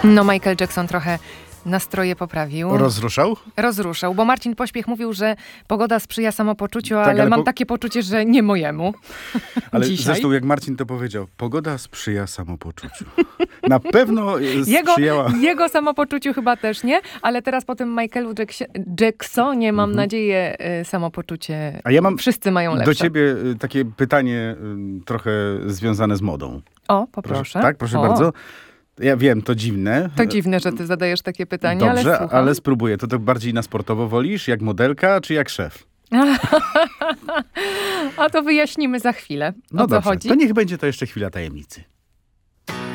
No, Michael Jackson trochę nastroje poprawił. Rozruszał, bo Marcin Pośpiech mówił, że pogoda sprzyja samopoczuciu, Tak, ale mam takie poczucie, że nie mojemu. Ale dzisiaj. Zresztą jak Marcin to powiedział, pogoda sprzyja samopoczuciu. Na pewno sprzyjała. Jego samopoczuciu chyba też nie, ale teraz po tym Michaelu Jacksonie mam nadzieję samopoczucie A ja mam wszyscy mają lepsze. do ciebie takie pytanie trochę związane z modą. O, poproszę. Tak, proszę bardzo. Ja wiem, to dziwne. To dziwne, że ty zadajesz takie pytanie, Dobrze, ale słucham. ale spróbuję. To bardziej na sportowo wolisz? Jak modelka, czy jak szef? A to wyjaśnimy za chwilę. No o co dobrze, chodzi? to niech będzie to jeszcze chwila tajemnicy.